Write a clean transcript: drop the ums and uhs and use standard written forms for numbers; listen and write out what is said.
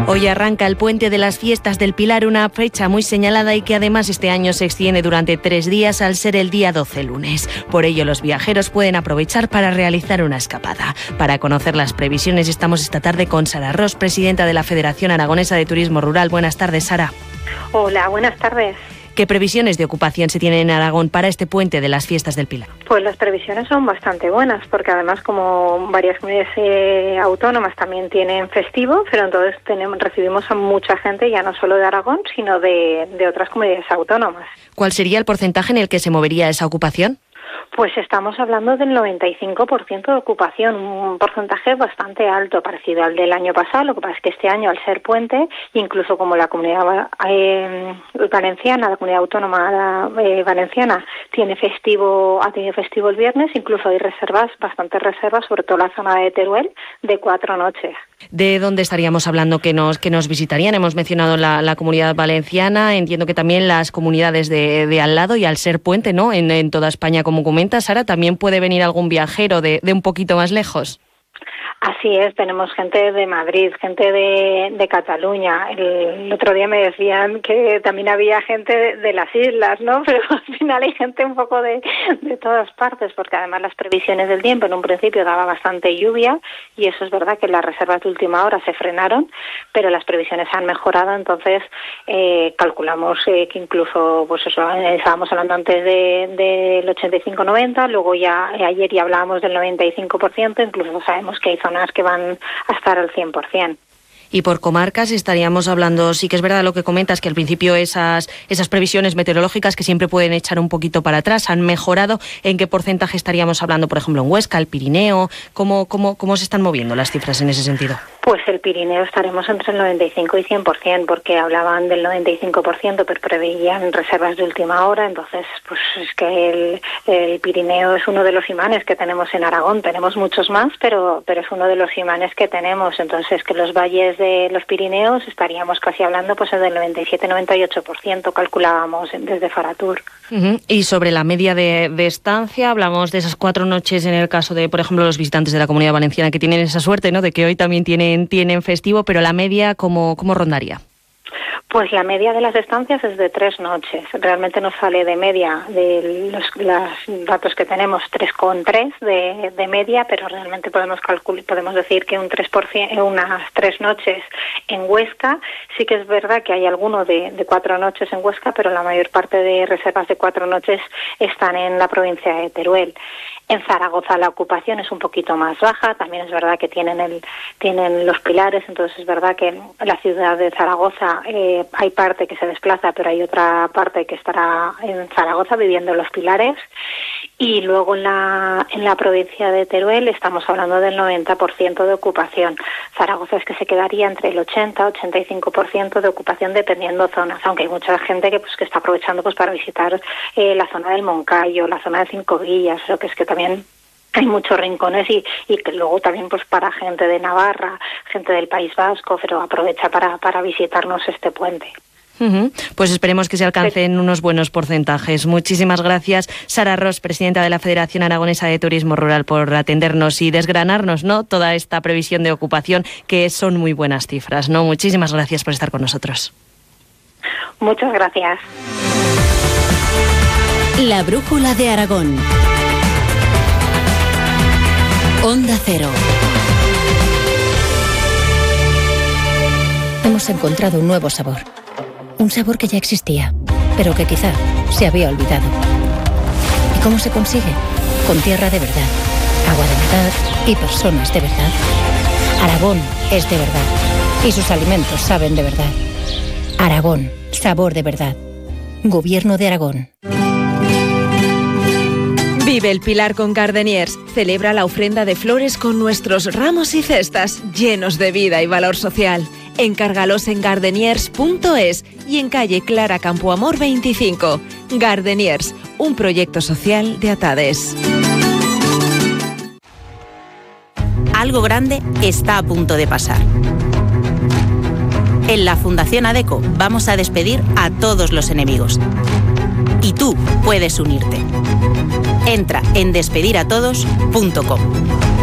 Hoy arranca el Puente de las Fiestas del Pilar, una fecha muy señalada y que además este año se extiende durante 3 días al ser el día 12 lunes. Por ello, los viajeros pueden aprovechar para realizar una escapada. Para conocer las previsiones estamos esta tarde con Sara Ros, presidenta de la Federación Aragonesa de Turismo Rural. Buenas tardes, Sara. Hola, buenas tardes. ¿Qué previsiones de ocupación se tienen en Aragón para este Puente de las Fiestas del Pilar? Pues las previsiones son bastante buenas, porque además como varias comunidades autónomas también tienen festivo, pero entonces recibimos a mucha gente, ya no solo de Aragón, sino de otras comunidades autónomas. ¿Cuál sería el porcentaje en el que se movería esa ocupación? Pues estamos hablando del 95% de ocupación, un porcentaje bastante alto, parecido al del año pasado. Lo que pasa es que este año, al ser puente, incluso como la comunidad valenciana, la comunidad autónoma valenciana, ha tenido festivo el viernes, incluso hay bastantes reservas, sobre todo la zona de Teruel, de 4 noches. ¿De dónde estaríamos hablando que nos visitarían? Hemos mencionado la comunidad valenciana, entiendo que también las comunidades de al lado, y al ser puente, ¿no?, en toda España, como comentas, Sara, ¿también puede venir algún viajero de un poquito más lejos? Así es, tenemos gente de Madrid, gente de Cataluña. El otro día me decían que también había gente de las islas, ¿no? Pero al final hay gente un poco de todas partes, porque además las previsiones del tiempo en un principio daba bastante lluvia, y eso es verdad que las reservas de última hora se frenaron, pero las previsiones han mejorado, entonces calculamos que incluso, pues eso, estábamos hablando antes del 85-90, luego ya ayer ya hablábamos del 95%, incluso sabemos que hay zonas que van a estar al 100%. Y por comarcas estaríamos hablando, sí que es verdad lo que comentas, que al principio esas previsiones meteorológicas que siempre pueden echar un poquito para atrás han mejorado. ¿En qué porcentaje estaríamos hablando, por ejemplo, en Huesca, el Pirineo? ¿Cómo se están moviendo las cifras en ese sentido? Pues el Pirineo estaremos entre el 95 y 100%, porque hablaban del 95%, pero preveían reservas de última hora. Entonces, pues es que el Pirineo es uno de los imanes que tenemos en Aragón. Tenemos muchos más, pero es uno de los imanes que tenemos. Entonces, que los valles de los Pirineos estaríamos casi hablando pues del 97-98%, calculábamos desde Faratur. Uh-huh. Y sobre la media de estancia, hablamos de esas 4 noches en el caso de, por ejemplo, los visitantes de la Comunidad Valenciana, que tienen esa suerte, ¿no?, de que hoy también tienen festivo, pero la media, ¿cómo rondaría? Pues la media de las estancias es de 3 noches. Realmente nos sale de media, de los datos que tenemos, 3,3 de media, pero realmente podemos decir que un 3%, unas 3 noches en Huesca. Sí que es verdad que hay alguno de 4 noches en Huesca, pero la mayor parte de reservas de 4 noches están en la provincia de Teruel. En Zaragoza la ocupación es un poquito más baja, también es verdad que tienen los pilares, entonces es verdad que en la ciudad de Zaragoza hay parte que se desplaza, pero hay otra parte que estará en Zaragoza viviendo los pilares. Y luego en la provincia de Teruel estamos hablando del 90% de ocupación. Zaragoza es que se quedaría entre el 80-85% de ocupación dependiendo zonas, aunque hay mucha gente que está aprovechando para visitar la zona del Moncayo, la zona de Cinco Villas, lo que es que también hay muchos rincones y que luego también para gente de Navarra, gente del País Vasco, pero aprovecha para visitarnos este puente. Uh-huh. Pues esperemos que se alcancen unos buenos porcentajes. Muchísimas gracias, Sara Ros, presidenta de la Federación Aragonesa de Turismo Rural, por atendernos y desgranarnos, ¿no?, toda esta previsión de ocupación, que son muy buenas cifras, ¿no? Muchísimas gracias por estar con nosotros. Muchas gracias. La brújula de Aragón. Onda Cero. Hemos encontrado un nuevo sabor. Un sabor que ya existía, pero que quizá se había olvidado. ¿Y cómo se consigue? Con tierra de verdad, agua de verdad y personas de verdad. Aragón es de verdad y sus alimentos saben de verdad. Aragón, sabor de verdad. Gobierno de Aragón. Vive el Pilar con Gardeniers. Celebra la ofrenda de flores con nuestros ramos y cestas llenos de vida y valor social. Encárgalos en gardeniers.es y en calle Clara Campoamor 25. Gardeniers, un proyecto social de Atades. Algo grande está a punto de pasar. En la Fundación ADECO vamos a despedir a todos los enemigos. Y tú puedes unirte. Entra en despediratodos.com.